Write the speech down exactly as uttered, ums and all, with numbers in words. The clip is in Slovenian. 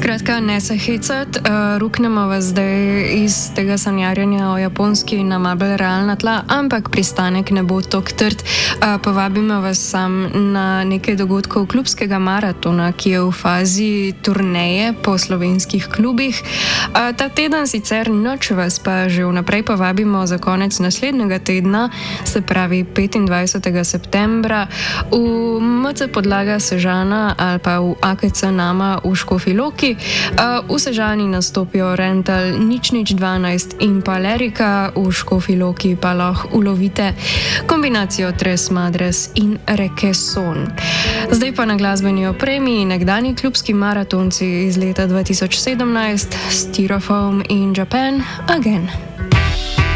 Skratka, ne se hecati, uh, ruknemo vas zdaj iz tega sanjarjanja o Japonski na malo bolj realna tla, ampak pristanek ne bo tok trd. Uh, povabimo vas sam na nekaj dogodkov klubskega maratona, ki je v fazi turneje po slovenskih klubih. Uh, ta teden sicer noč vas pa že vnaprej povabimo za konec naslednjega tedna, se pravi petindvajsetega septembra, v M C Podlaga Sežana ali pa v A K C Nama v Škofji Loki. Uh, v Sežani nastopijo Rental nič nič dvanajst in pa Lerika, v Škofji Loki pa lahko ulovite kombinacijo Tres Madres in Rekeson. Zdaj pa na glasbeni opremi nekdani klubski maratonci iz leta dva tisoč sedemnajst, Styrofoam in Japan Again.